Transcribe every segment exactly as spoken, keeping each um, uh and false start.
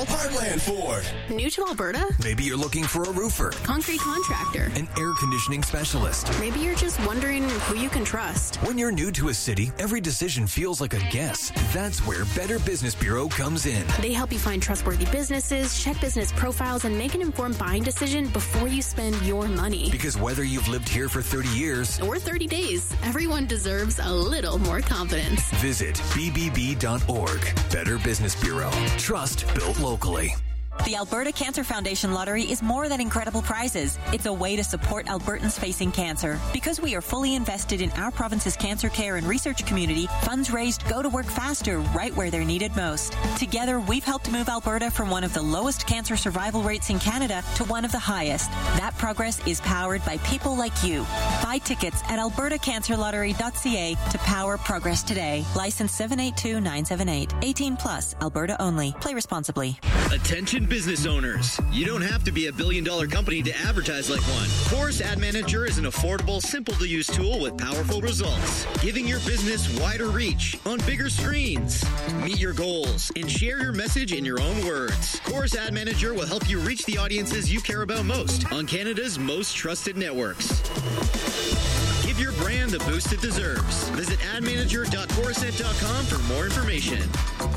Heartland Ford. New to Alberta? Maybe you're looking for a roofer, Concrete contractor, an air conditioning specialist. Maybe you're just wondering who you can trust. When you're new to a city, every decision feels like a guess. That's where Better Business Bureau comes in. They help you find trustworthy businesses, check business profiles, and make an informed buying decision before you spend your money. Because whether you've lived here for thirty years or thirty days, everyone deserves a little more confidence. Visit b b b dot org. Better Business Bureau. Trust built locally. The Alberta Cancer Foundation Lottery is more than incredible prizes. It's a way to support Albertans facing cancer. Because we are fully invested in our province's cancer care and research community, funds raised go to work faster right where they're needed most. Together, we've helped move Alberta from one of the lowest cancer survival rates in Canada to one of the highest. That progress is powered by people like you. Buy tickets at alberta cancer lottery dot c a to power progress today. License seven eight two nine seven eight. eighteen plus, Alberta only. Play responsibly. Attention business owners. You don't have to be a billion dollar company to advertise like one. Chorus Ad Manager is an affordable, simple to use tool with powerful results, giving your business wider reach on bigger screens. Meet your goals and share your message in your own words. Chorus Ad Manager will help you reach the audiences you care about most on Canada's most trusted networks. Give your brand the boost it deserves. Visit ad manager dot chorusnet dot com for more information.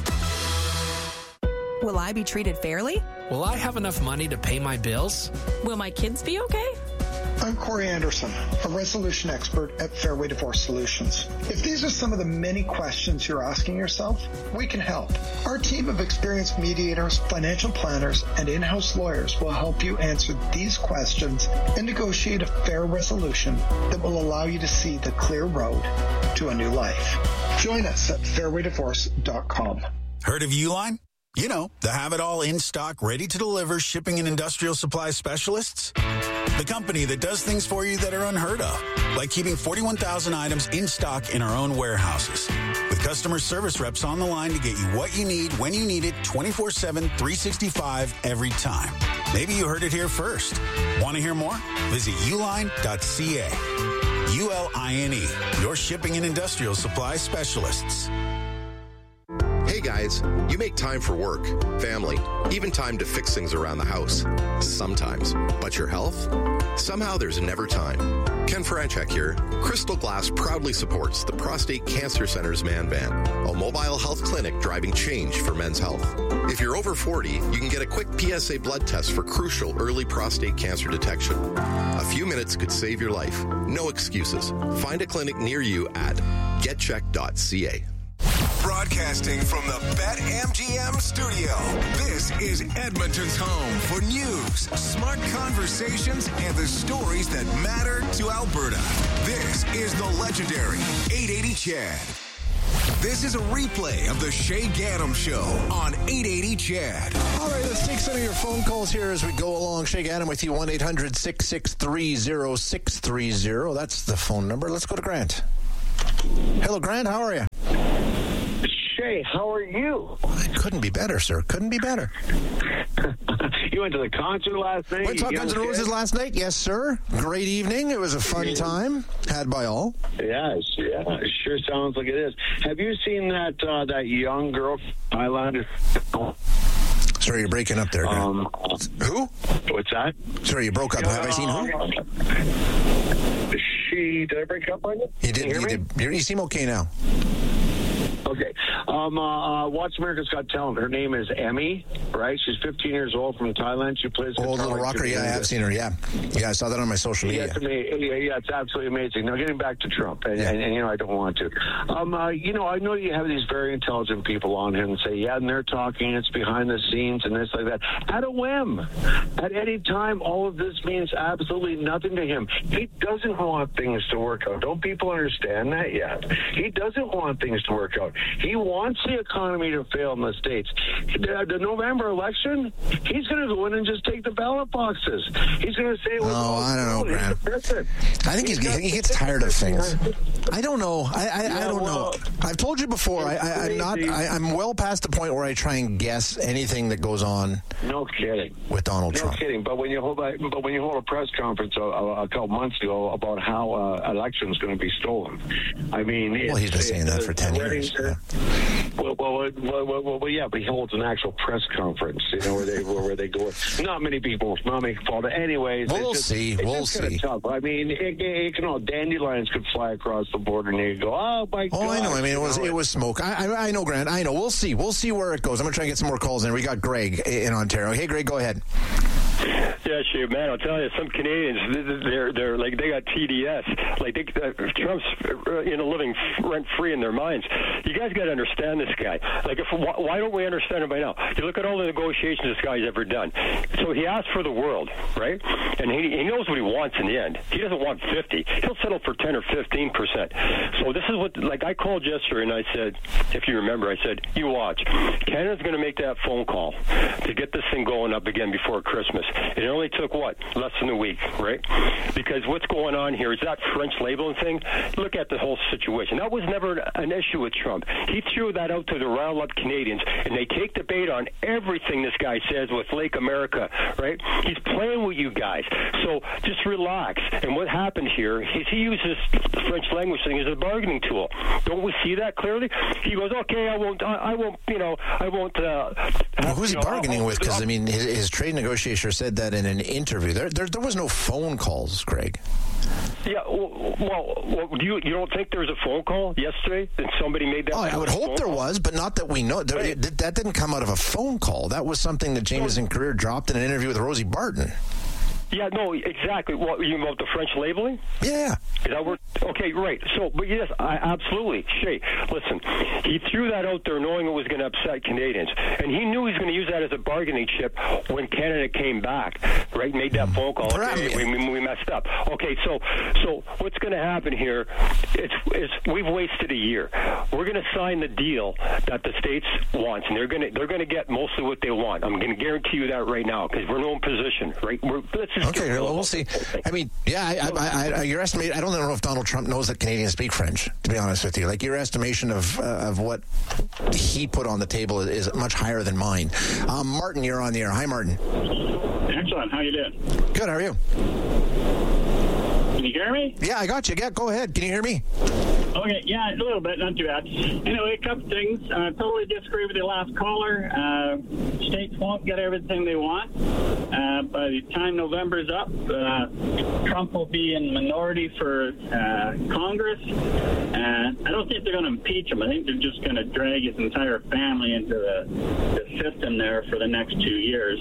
Will I be treated fairly? Will I have enough money to pay my bills? Will my kids be okay? I'm Corey Anderson, a resolution expert at Fairway Divorce Solutions. If these are some of the many questions you're asking yourself, we can help. Our team of experienced mediators, financial planners, and in-house lawyers will help you answer these questions and negotiate a fair resolution that will allow you to see the clear road to a new life. Join us at fairway divorce dot com. Heard of Uline? You know, the have-it-all in-stock, ready-to-deliver shipping and industrial supply specialists. The company that does things for you that are unheard of, like keeping forty-one thousand items in stock in our own warehouses. With customer service reps on the line to get you what you need, when you need it, twenty-four seven, three sixty-five, every time. Maybe you heard it here first. Want to hear more? Visit uline dot c a. U L I N E, your shipping and industrial supply specialists. Hey guys, you make time for work, family, even time to fix things around the house. Sometimes. But your health? Somehow there's never time. Ken Franchek here. Crystal Glass proudly supports the Prostate Cancer Center's Man Van, a mobile health clinic driving change for men's health. If you're over forty, you can get a quick P S A blood test for crucial early prostate cancer detection. A few minutes could save your life. No excuses. Find a clinic near you at get check dot c a. Broadcasting from the BetMGM studio, this is Edmonton's home for news, smart conversations, and the stories that matter to Alberta. This is the legendary eight eighty C H E D. This is a replay of the Shay Gaddam Show on eight eighty C H E D. All right, let's take some of your phone calls here as we go along. Shay Gaddam with you, one eight hundred, six six three, oh six three oh. That's the phone number. Let's go to Grant. Hello, Grant. How are you? Shay, how are you? It couldn't be better, sir. Couldn't be better. You went to the concert last night? Went to Guns N' Roses last night? Yes, sir. Great evening. It was a fun time, had by all. Yeah, yeah, it sure sounds like it is. Have you seen that uh, that young girl from Thailand? Sorry, you're breaking up there, Grant. Um, who? What's that? Sorry, you broke up. Uh, Have I seen who? She, did I break up on you? You did. You, did, you seem okay now. Okay. Um, uh, uh, Watch America's Got Talent. Her name is Emmy, right? She's fifteen years old from Thailand. She plays guitar. Old little rocker. Yeah, I have seen her. Yeah. Yeah, I saw that on my social media. Yeah, it's, amazing. yeah, yeah, it's absolutely amazing. Now, getting back to Trump, and, yeah. and, and you know, I don't want to. Um, uh, you know, I know you have these very intelligent people on here and say, yeah, and they're talking, it's behind the scenes and this, like that. At a whim. At any time, all of this means absolutely nothing to him. He doesn't want things to work out. Don't people understand that yet? He doesn't want things to work out. He wants the economy to fail in the States. The, the November election, he's going to go in and just take the ballot boxes. He's going to say, well, oh, I don't know, Grant. I think he's, he gets tired of things. I don't know. I, I, yeah, I don't well, know. I've told you before, I, I, I'm not, I, I'm well past the point where I try and guess anything that goes on. No kidding. With Donald no Trump. No kidding. But when you hold, but when you hold a press conference a, a, a couple months ago about how uh, election's going to be stolen, I mean, well, he's been saying that for ten years. Yeah. Well, well, well, well, well, well, yeah, but he holds an actual press conference, you know, where they where they go. Not many people, not many people. Anyways, we'll just, see. It's we'll just see. Tough. I mean, it, it can all dandelions could fly across the border, and you go, oh my god. Oh, I know. I mean, it was it was smoke. I, I I know, Grant. I know. We'll see. We'll see where it goes. I'm gonna try and get some more calls in. We got Greg in Ontario. Hey, Greg, go ahead. Yeah, sure, man. I'll tell you, some Canadians, they're they're like they got T D S, like they, uh, Trump's uh, you know living rent free in their minds. You guys got to understand this guy. Like, if why don't we understand him by now? You look at all the negotiations this guy's ever done. So he asked for the world, right? And he he knows what he wants in the end. He doesn't want fifty. He'll settle for ten or fifteen percent. So this is what, like, I called yesterday and I said, if you remember, I said, you watch. Canada's going to make that phone call to get this thing going up again before Christmas. It only took, what, less than a week, right? Because what's going on here is that French labeling thing. Look at the whole situation. That was never an issue with Trump. He threw that out to the rile up Canadians, and they take the bait on everything this guy says with Lake America, right? He's playing with you guys. So just relax. And what happened here is he uses the French language thing as a bargaining tool. Don't we see that clearly? He goes, okay, I won't, I, I won't, you know, I won't. Uh, well, who's he you know, bargaining with? Because, I mean, his, his trade negotiator said that in an interview. There, there, there was no phone calls, Greg. Yeah, well, well, well do you you don't think there was a phone call yesterday that somebody made that? Oh, I would hope there call? was, but not that we know. There, right. it, that didn't come out of a phone call. That was something that Jameson Career dropped in an interview with Rosie Barton. Yeah, no, exactly. What, you about the French labeling? Yeah. Is that where, okay, right. So, but yes, I, absolutely. Shay, listen, he threw that out there knowing it was going to upset Canadians. And he knew he was going to use that as a bargaining chip when Canada came back, right? Made that phone call. Okay, we, we messed up. Okay, so so what's going to happen here is, is we've wasted a year. We're going to sign the deal that the States wants, and they're going to they're going to get mostly what they want. I'm going to guarantee you that right now because we're in no position, right? We're, let's just okay, well, we'll see. I mean, yeah, I, I, I, your estimate, I don't know if Donald Trump knows that Canadians speak French, to be honest with you. Like, your estimation of uh, of what he put on the table is, is much higher than mine. Um, Martin, you're on the air. Hi, Martin. Excellent. How you doing? Good. How are you? Can you hear me? Yeah, I got you. Yeah, go ahead. Can you hear me? Okay, yeah, a little bit, not too bad. Anyway, a couple things. I uh, totally disagree with the last caller. Uh, states won't get everything they want. Uh, by the time November's up, uh, Trump will be in minority for uh, Congress. Uh, I don't think they're going to impeach him. I think they're just going to drag his entire family into the, the system there for the next two years.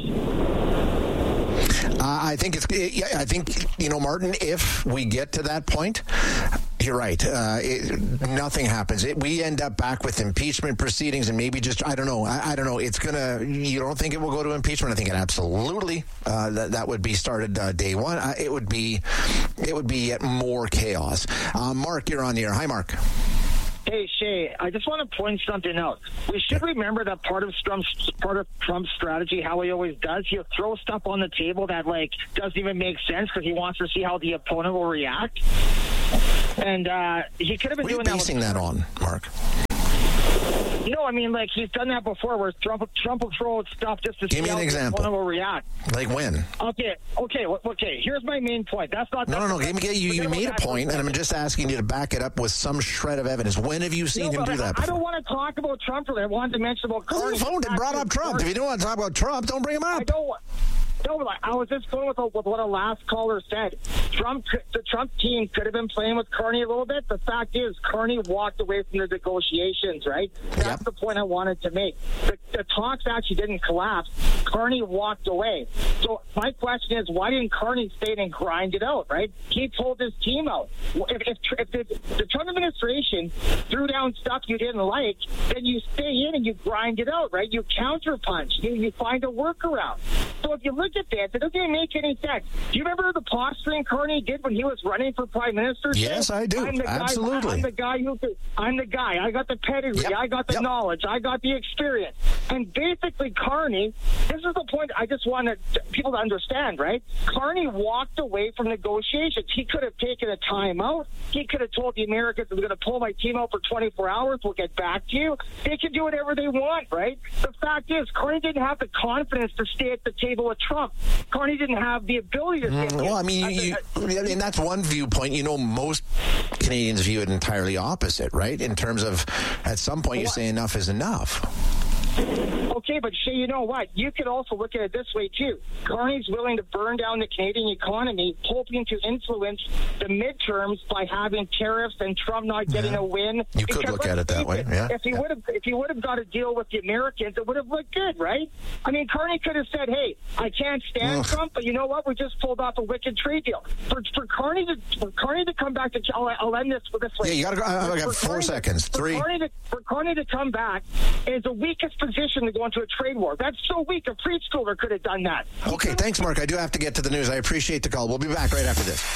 Uh, I think it's. I think you know, Martin. If we get to that point, you're right. Uh, it, nothing happens. It, we end up back with impeachment proceedings, and maybe just I don't know. I, I don't know. It's gonna. You don't think it will go to impeachment? I think it absolutely. Uh, that that would be started uh, day one. Uh, it would be. It would be yet more chaos. Uh, Mark, you're on the air. Hi, Mark. Hey, Shay, I just want to point something out. We should remember that part of Trump's part of Trump's strategy, how he always does, he'll throw stuff on the table that, like, doesn't even make sense because he wants to see how the opponent will react. And uh, he could have been what doing are you basing that. that on, Mark? No, I mean, like, he's done that before where Trump, Trump will throw out stuff just to Give see me how an the example. opponent will react. Like when? Okay, okay, okay. Here's my main point. That's not... No, that's no, no. Give me, you you made a point, and I'm just asking you to back it up with some shred of evidence. When have you seen no, him do I, that before? I don't want to talk about Trump. I wanted to mention about... Well, you phoned and brought up Trump. If you don't want to talk about Trump, don't bring him up. I don't want... No, I was just going with, with what a last caller said. Trump, the Trump team could have been playing with Carney a little bit. The fact is, Carney walked away from the negotiations, right? That's yep. the point I wanted to make. The, the talks actually didn't collapse. Carney walked away. So my question is, why didn't Carney stay and grind it out, right? He pulled his team out. If, if, if the, the Trump administration threw down stuff you didn't like, then you stay in and you grind it out, right? You counterpunch. You, you find a workaround. So if you look at this, it doesn't make any sense. Do you remember the posturing Carney did when he was running for prime minister? Yes, I do. I'm the Absolutely. Guy, I'm the guy who. I'm the guy. I got the pedigree. Yep. I got the yep. knowledge. I got the experience. And basically, Carney. This is the point I just wanted people to understand, right? Carney walked away from negotiations. He could have taken a time out. He could have told the Americans, "I'm going to pull my team out for twenty-four hours. We'll get back to you." They can do whatever they want, right? The fact is, Carney didn't have the confidence to stay at the table with Trump. Trump, Carney didn't have the ability to Mm, well, I mean, you, you, I mean, that's one viewpoint. You know, most Canadians view it entirely opposite, right? In terms of, at some point, you say enough is enough. Okay, but Shay, you know what? You could also look at it this way, too. Carney's willing to burn down the Canadian economy, hoping to influence the midterms by having tariffs and Trump not getting yeah. a win. You could look at it that way, yeah. If he yeah. would have if he would have got a deal with the Americans, it would have looked good, right? I mean, Carney could have said, hey, I can't stand Ugh. Trump, but you know what? We just pulled off a wicked trade deal. For for Carney to for Carney to come back to I'll, I'll end this this way. Yeah, you got to go. I got four Carney seconds. To, Three. For Carney, to, for Carney to come back is the weakest position to go into a trade war. That's so weak. A preschooler could have done that. Okay, thanks, Mark. I do have to get to the news. I appreciate the call. We'll be back right after this.